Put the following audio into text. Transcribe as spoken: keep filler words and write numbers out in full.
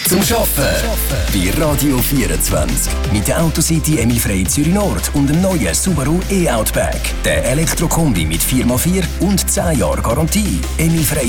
Zum Shoppen. Bei Radio vierundzwanzig. Mit der Autocity Emil Frey Zürich Nord und dem neuen Subaru e-Outback. Der Elektrokombi mit vier mal vier und zehn Jahre Garantie. Emil Frey